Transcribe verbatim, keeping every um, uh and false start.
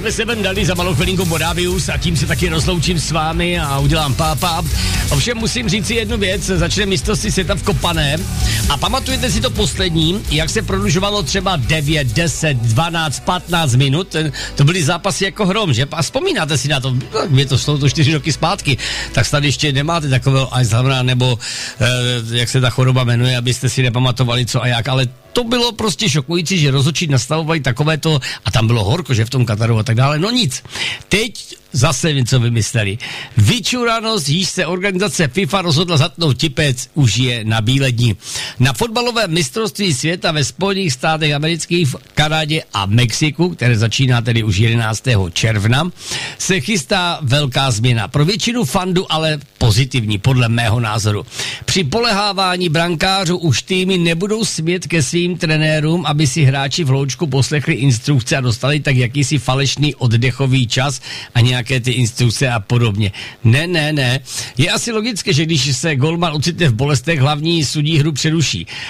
jsme se ven dali za malou chvilinku Modavius a tím se taky rozloučím s vámi a udělám pápa. Ovšem musím říct si jednu věc, začne mistrovství světa v Kopané a pamatujete si to poslední, jak se prodlužovalo třeba devět, deset, dvanáct, patnáct minut, to byly zápasy jako hrom, že? A vzpomínáte si na to, mě to šlo to čtyři roky zpátky, tak snad ještě nemáte takového Alzheimera nebo eh, jak se ta choroba jmenuje, abyste si nepamatovali co a jak, ale to bylo prostě šokující, že rozhodčí nastavovali takovéto a tam bylo horko, že v tom Kataru a tak dále. No nic. Teď zase něco vymysleli. Vyčuranost, již se organizace FIFA rozhodla zatnout tipec, už je na bílední. Na fotbalovém mistrovství světa ve Spojených státech amerických, v Kanadě a Mexiku, které začíná tedy už jedenáctého června, se chystá velká změna. Pro většinu fandů ale pozitivní, podle mého názoru. Při polehávání brankářů už týmy nebudou smět ke svým trenérům, aby si hráči v hloučku poslechli instrukce a dostali tak jakýsi falešný oddechový čas a nějaké ty instrukce a podobně. Ne, ne, ne. Je asi logické, že když se golman ocitne v bolestech, hlavní sudí hru přeruší.